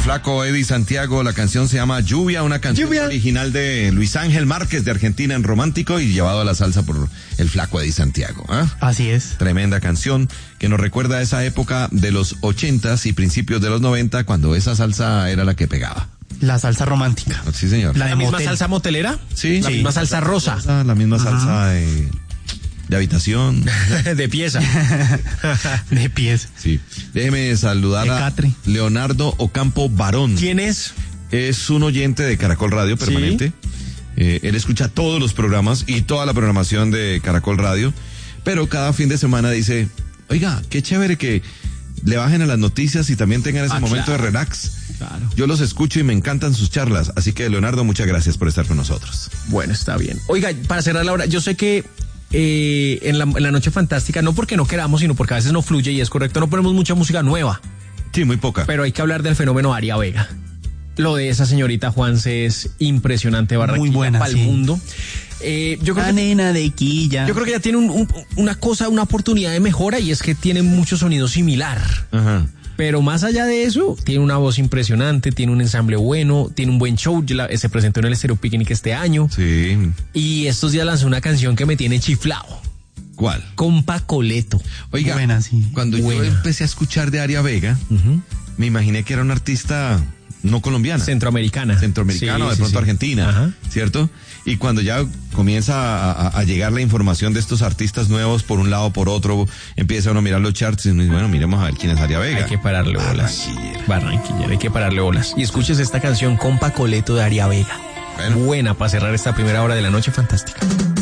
flaco Eddie Santiago. La canción se llama Lluvia, una canción original de Luis Ángel Márquez de Argentina en romántico y llevado a la salsa por el flaco Eddie Santiago. Así es. Tremenda canción que nos recuerda a esa época de los 80s y principios de los 90 cuando esa salsa era la que pegaba. La salsa romántica. Sí, señor. ¿La misma salsa motelera? Sí. La misma salsa rosa. La misma salsa de habitación. De pieza. De pies. Sí. Déjeme saludar a Leonardo Ocampo Barón. ¿Quién es? Es un oyente de Caracol Radio permanente. ¿Sí? Él escucha todos los programas y toda la programación de Caracol Radio, pero cada fin de semana dice, oiga, qué chévere que le bajen a las noticias y también tengan ese momento de relax. Claro. Yo los escucho y me encantan sus charlas, así que Leonardo, muchas gracias por estar con nosotros. Bueno, está bien. Oiga, para cerrar la hora, yo sé que en la Noche Fantástica, no porque no queramos, sino porque a veces no fluye y es correcto, no ponemos mucha música nueva. Sí, muy poca. Pero hay que hablar del fenómeno Aria Vega. Lo de esa señorita Juanse es impresionante, Barranquilla, muy buena, para el mundo. Yo creo nena de Quilla. Yo creo que ella tiene una oportunidad de mejora y es que tiene mucho sonido similar. Ajá. Pero más allá de eso, tiene una voz impresionante, tiene un ensamble bueno, tiene un buen show, se presentó en el Estéreo Picnic este año. Sí. Y estos días lanzó una canción que me tiene chiflado. ¿Cuál? Compa Coleto. Oiga, buena, sí. Cuando yo empecé a escuchar de Aria Vega, me imaginé que era una artista no colombiana. Centroamericana. Centroamericana, de pronto argentina. Ajá. ¿Cierto? Y cuando ya comienza a llegar la información de estos artistas nuevos por un lado, por otro, empieza uno a mirar los charts y bueno, miremos a ver quién es Aria Vega. Hay que pararle bolas. Barranquillera, hay que pararle bolas. Y escuches esta canción, Compa Coleto de Aria Vega. Bueno. Buena para cerrar esta primera hora de la Noche Fantástica.